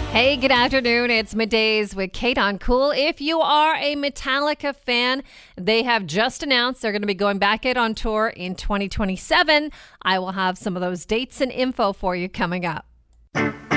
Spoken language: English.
Hey, good afternoon. It's Middays with Kate on Cool. If you are a Metallica fan, they have just announced they're going to be going back out on tour in 2027. I will have some of those dates and info for you coming up.